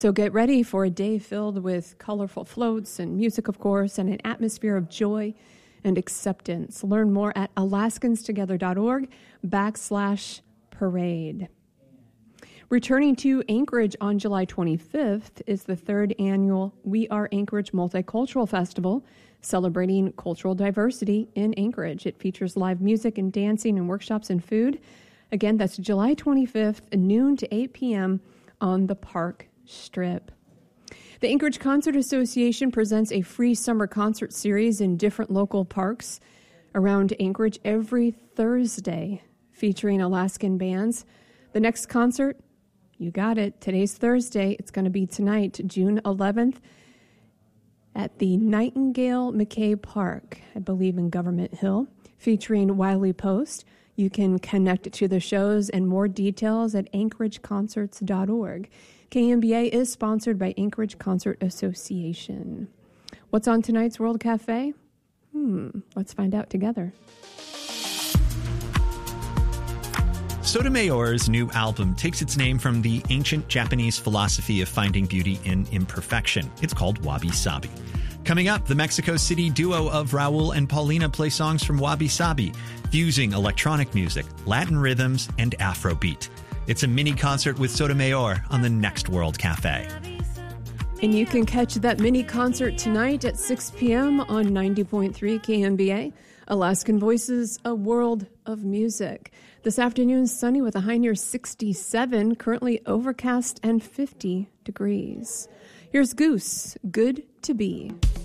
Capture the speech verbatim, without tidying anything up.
So get ready for a day filled with colorful floats and music, of course, and an atmosphere of joy and acceptance. Learn more at alaskanstogether.org backslash parade. Returning to Anchorage on July twenty-fifth is the third annual We Are Anchorage Multicultural Festival, celebrating cultural diversity in Anchorage. It features live music and dancing and workshops and food. Again, that's July twenty-fifth, noon to eight p.m. on the Park Strip. The Anchorage Concert Association presents a free summer concert series in different local parks around Anchorage every Thursday, featuring Alaskan bands. The next concert, you got it, today's Thursday. It's going to be tonight, June eleventh, at the Nightingale McKay Park, I believe in Government Hill, featuring Wiley Post. You can connect to the shows and more details at anchorage concerts dot org. K M B A is sponsored by Anchorage Concert Association. What's on tonight's World Cafe? Hmm, let's find out together. Sotomayor's new album takes its name from the ancient Japanese philosophy of finding beauty in imperfection. It's called Wabi Sabi. Coming up, the Mexico City duo of Raul and Paulina play songs from Wabi Sabi, fusing electronic music, Latin rhythms, and Afrobeat. It's a mini concert with Sotomayor on the next World Cafe. And you can catch that mini concert tonight at six p.m. on ninety point three K M B A. Alaskan Voices, a world of music. This afternoon, sunny with a high near sixty-seven, currently overcast and fifty degrees. Here's Goose, Good to Be.